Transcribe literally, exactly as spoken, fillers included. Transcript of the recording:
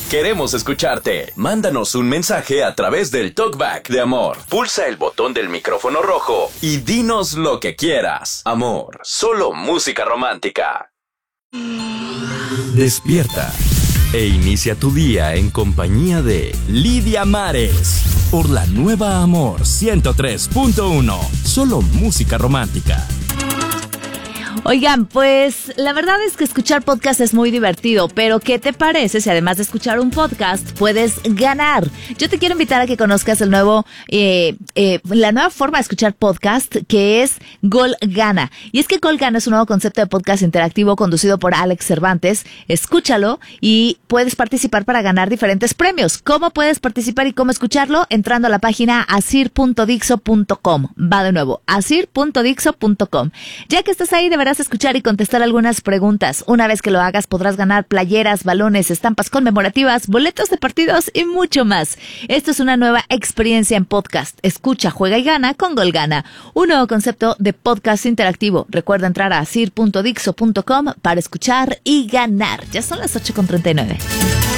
Queremos escucharte. Mándanos un mensaje a través del TalkBack de Amor. Pulsa el botón del micrófono rojo y dinos lo que quieras. Amor, solo música romántica. Despierta e inicia tu día en compañía de Lidia Mares por la nueva Amor ciento tres punto uno. Solo música romántica. Oigan, pues la verdad es que escuchar podcast es muy divertido, pero ¿qué te parece si además de escuchar un podcast puedes ganar? Yo te quiero invitar a que conozcas el nuevo, eh, eh, la nueva forma de escuchar podcast, que es Gol Gana. Y es que Gol Gana es un nuevo concepto de podcast interactivo conducido por Alex Cervantes. Escúchalo y puedes participar para ganar diferentes premios. ¿Cómo puedes participar y cómo escucharlo? Entrando a la página asir punto dixo punto com. Va de nuevo, asir punto dixo punto com. Ya que estás ahí, deberás escuchar y contestar algunas preguntas. Una vez que lo hagas, podrás ganar playeras, balones, estampas conmemorativas, boletos de partidos y mucho más. Esto es una nueva experiencia en podcast. Escucha, juega y gana con Gol Gana, un nuevo concepto de podcast interactivo. Recuerda entrar a asir punto dixo punto com para escuchar y ganar. Ya son las ocho con treinta y nueve.